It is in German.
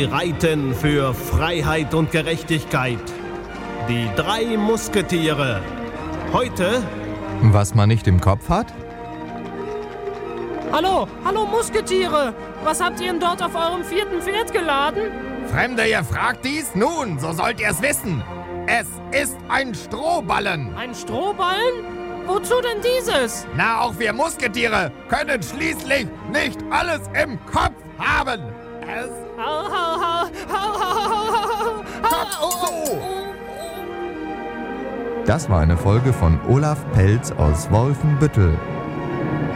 Sie reiten für Freiheit und Gerechtigkeit. Die 3 Musketiere. Heute... Was man nicht im Kopf hat? Hallo Musketiere! Was habt ihr denn dort auf eurem 4. Pferd geladen? Fremde, ihr fragt dies? Nun, so sollt ihr es wissen. Es ist ein Strohballen. Ein Strohballen? Wozu denn dieses? Na, auch wir Musketiere können schließlich nicht alles im Kopf haben. Es... Kopf zu! Das war eine Folge von Olaf Pelz aus Wolfenbüttel.